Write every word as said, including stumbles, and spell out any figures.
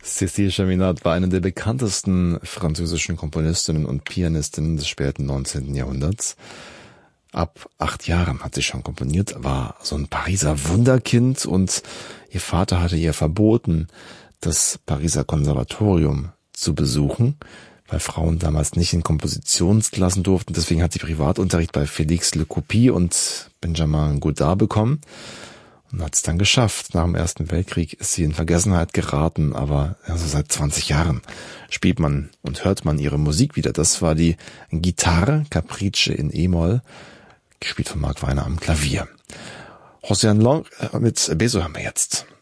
Cécile Chaminade war eine der bekanntesten französischen Komponistinnen und Pianistinnen des späten neunzehnten Jahrhunderts. Ab acht Jahren hat sie schon komponiert, war so ein Pariser Wunderkind und ihr Vater hatte ihr verboten, das Pariser Konservatorium zu besuchen, weil Frauen damals nicht in Kompositionsklassen durften. Deswegen hat sie Privatunterricht bei Félix Lecoupi und Benjamin Godard bekommen und hat es dann geschafft. Nach dem Ersten Weltkrieg ist sie in Vergessenheit geraten, aber also seit zwanzig Jahren spielt man und hört man ihre Musik wieder. Das war die Gitarre Caprice in E-Moll, gespielt von Mark Weiner am Klavier. José Anne Lang mit Beso haben wir jetzt.